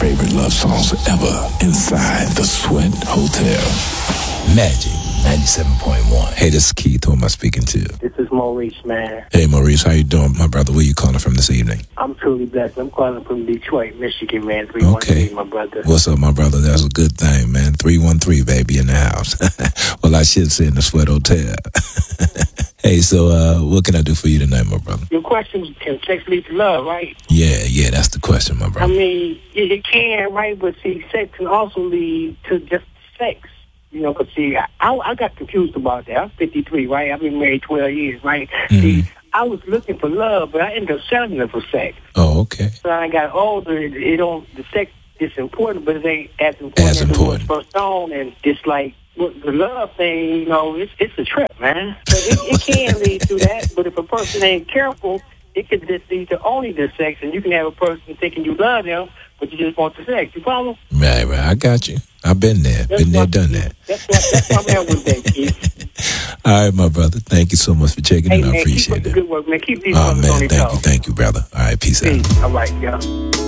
Favorite love songs ever inside the Sweat Hotel. Magic 97.1. Hey, this is Keith. Who am I speaking to? This is Maurice, man. Hey, Maurice. How you doing, my brother? Where you calling from this evening? I'm truly blessed. I'm calling from Detroit, Michigan, man. 313, my brother. What's up, my brother? That's a good thing, man. 313, baby, in the house. Well, I should say in the Sweat Hotel. Hey, so what can I do for you tonight, my brother? Your question is, can sex lead to love, right? Yeah, that's the question, my brother. I mean, it can, right? But see, sex can also lead to just sex. You know, but see, I got confused about that. I'm 53, right? I've been married 12 years, right? Mm-hmm. See, I was looking for love, but I ended up settling for sex. Oh, okay. So I got older. The sex is important, but it ain't as important as it was first on. And it's like, the love thing, you know, it's a trip, man. So it can lead to that, but if a person ain't careful, it could just lead to only the sex, and you can have a person thinking you love them, but you just want the sex. You follow? Right. I got you. I've been there. Done that. That's my man with that, kid. All right, my brother. Thank you so much for checking in. I appreciate it. Keep up the good work, man. Keep these on the Thank you, brother. All right, peace out. All right, y'all.